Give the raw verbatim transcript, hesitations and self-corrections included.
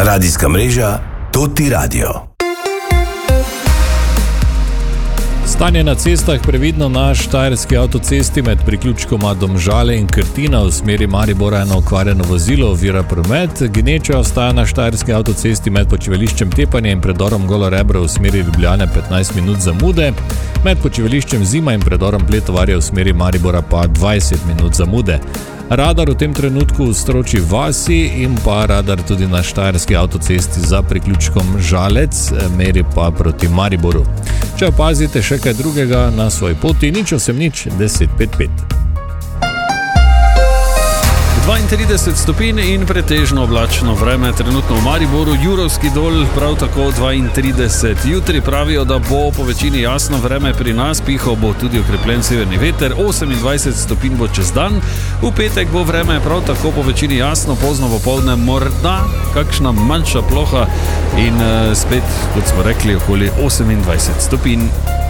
Radijska mreža Toti Radio. Stanje na cestah previdno na štajerski avtocesti med priključkoma Domžale in Krtina v smeri Maribora eno okvarjeno vozilo ovira promet. Gneča ostaja na štajerski avtocesti med počivališčem Tepanje in predorom Golo Rebro v smeri Ljubljane petnajst minut zamude. Med počivališčem Zima in predorom Pletovarja v smeri Maribora pa dvajset minut zamude. Radar v tem trenutku v Stročji vasi in pa radar tudi na štajerski avtocesti za priključkom Žalec, meri pa proti Mariboru. Če opazite še kaj drugega na svoji poti, nič osem nič deset pet pet. dvaintrideset stopinj in pretežno oblačno vreme trenutno v Mariboru, Jurovski dol prav tako dvaintrideset. Jutri pravijo, da bo po večini jasno vreme pri nas, pihal bo tudi okrepljen severni veter, osemindvajset stopinj bo čez dan. V petek bo vreme prav tako po večini jasno, pozno popoldne morda kakšna manjša ploha in uh, spet, kot smo rekli, okoli osemindvajset stopinj.